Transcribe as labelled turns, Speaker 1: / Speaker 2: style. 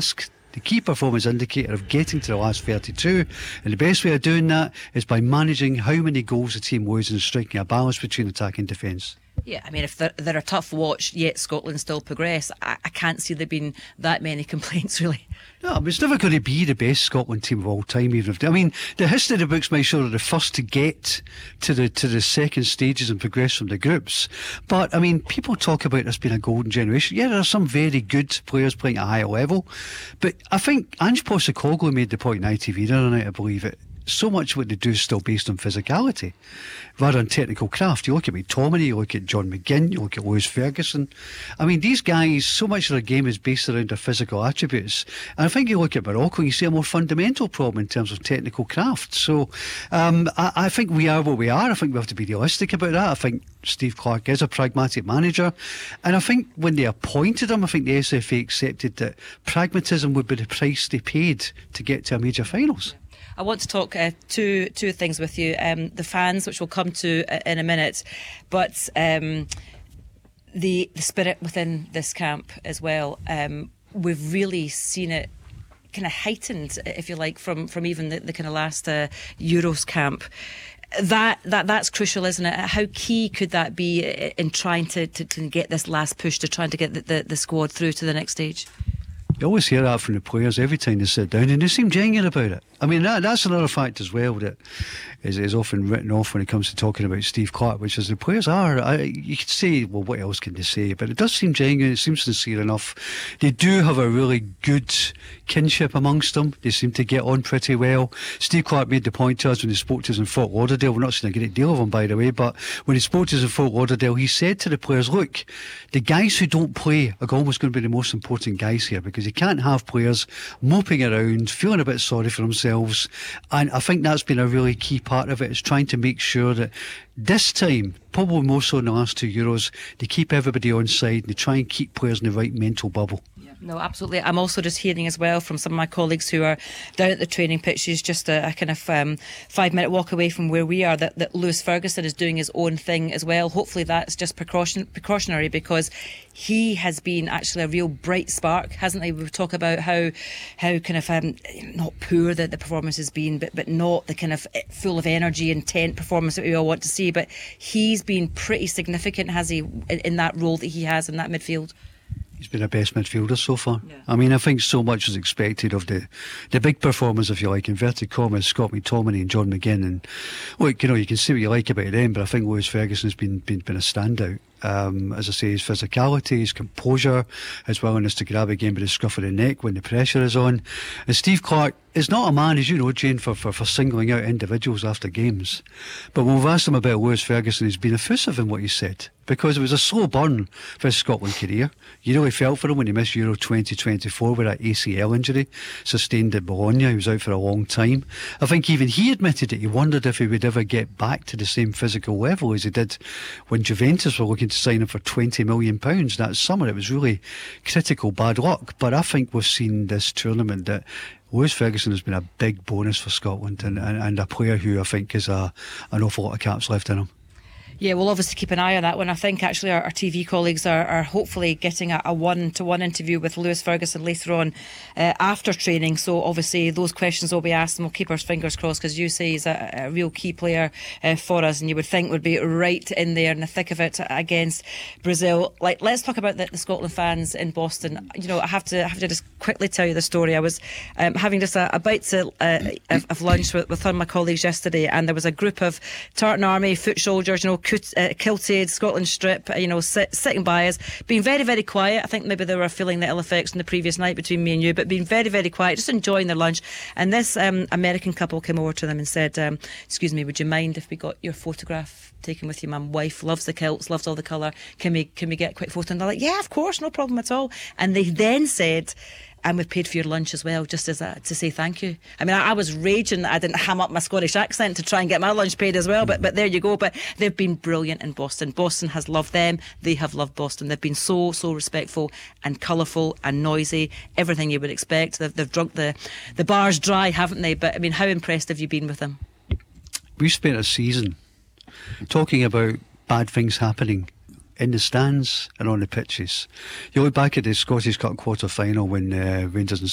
Speaker 1: the key performance indicator of getting to the last 32, and the best way of doing that is by managing how many goals the team loses and striking a balance between attack and defence.
Speaker 2: Yeah, I mean, if they're a tough watch, yet Scotland still progress, I can't see there being that many complaints, really.
Speaker 1: No, but it's never going to be the best Scotland team of all time, even if the history of the books might show they're the first to get to the second stages and progress from the groups. But I mean, people talk about this being a golden generation. Yeah, there are some very good players playing at a higher level, but I think Ange Postecoglou made the point in ITV the other night, I believe it. So much of what they do is still based on physicality rather than technical craft. You look at McTominay, you look at John McGinn, you look at Lewis Ferguson. I mean, these guys, so much of their game is based around their physical attributes. And I think you look at Morocco and you see a more fundamental problem in terms of technical craft. So I think we are what we are. I think we have to be realistic about that. I think Steve Clarke is a pragmatic manager, and I think when they appointed him, I think the SFA accepted that pragmatism would be the price they paid to get to a major finals.
Speaker 2: I want to talk two things with you. The fans, which we'll come to in a minute, but the spirit within this camp as well. We've really seen it kind of heightened, if you like, from even the kind of last Euros camp. That's crucial, isn't it? How key could that be in trying to get this last push, to trying to get the squad through to the next stage?
Speaker 1: You always hear that from the players every time they sit down, and they seem genuine about it. I mean, that's another fact as well that is often written off when it comes to talking about Steve Clarke, which is the players are. You could say, well, what else can they say? But it does seem genuine, it seems sincere enough. They do have a really good kinship amongst them. They seem to get on pretty well. Steve Clarke made the point to us when he spoke to us in Fort Lauderdale. We're not seeing a great deal of him, by the way, but when he spoke to us in Fort Lauderdale, he said to the players, look, the guys who don't play are almost going to be the most important guys here, because you can't have players moping around, feeling a bit sorry for themselves. And I think that's been a really key part of it, is trying to make sure that this time, probably more so in the last two Euros, they keep everybody on side and they try and keep players in the right mental bubble.
Speaker 2: No, absolutely. I'm also just hearing as well from some of my colleagues who are down at the training pitches, just a kind of 5-minute walk away from where we are, that Lewis Ferguson is doing his own thing as well. Hopefully that's just precautionary, because he has been actually a real bright spark, hasn't he? We talk about how kind of not poor the performance has been, but not the kind of full of energy, intent performance that we all want to see. But he's been pretty significant, has he, in that role that he has in that midfield?
Speaker 1: He's been our best midfielder so far.
Speaker 2: Yeah.
Speaker 1: I mean, I think so much was expected of the big performers, if you like, inverted commas, Scott McTominay and John McGinn. And look, you can see what you like about them, but I think Lewis Ferguson has been a standout. As I say, his physicality, his composure, his willingness to grab a game by the scruff of the neck when the pressure is on. And Steve Clarke is not a man, as you know, Jane, for singling out individuals after games. But when we've asked him about Lewis Ferguson, he's been effusive in what he said, because it was a slow burn for his Scotland career. You really felt for him when he missed Euro 2024 with that ACL injury sustained at Bologna. He was out for a long time. I think even he admitted it. He wondered if he would ever get back to the same physical level as he did when Juventus were looking to sign him for £20 million that summer. It was really critical bad luck. But I think we've seen this tournament that Lewis Ferguson has been a big bonus for Scotland, and a player who I think is an awful lot of caps left in him.
Speaker 2: Yeah, we'll obviously keep an eye on that one. I think actually our TV colleagues are hopefully getting a one-to-one interview with Lewis Ferguson later on after training. So obviously those questions will be asked, and we'll keep our fingers crossed, because you say he's a real key player for us, and you would think would be right in there in the thick of it against Brazil. Like, let's talk about the Scotland fans in Boston. You know, I have to just quickly tell you the story. I was having just a bite of lunch with some of my colleagues yesterday, and there was a group of Tartan Army foot soldiers, kilted, Scotland strip, sitting by us, being very, very quiet. I think maybe they were feeling the ill effects from the previous night between me and you, but being very, very quiet, just enjoying their lunch. And this American couple came over to them and said, excuse me, would you mind if we got your photograph taken with you? My wife loves the kilts, loves all the colour. Can we get a quick photo? And they're like, yeah, of course, no problem at all. And they then said, and we've paid for your lunch as well, just as to say thank you. I mean, I was raging that I didn't ham up my Scottish accent to try and get my lunch paid as well, but there you go. But they've been brilliant in Boston. Boston has loved them. They have loved Boston. They've been so respectful and colourful and noisy, everything you would expect. They've drunk the bars dry, haven't they? But I mean, how impressed have you been with them?
Speaker 1: We spent a season talking about bad things happening in the stands and on the pitches. You look back at the Scottish Cup quarter-final when Rangers and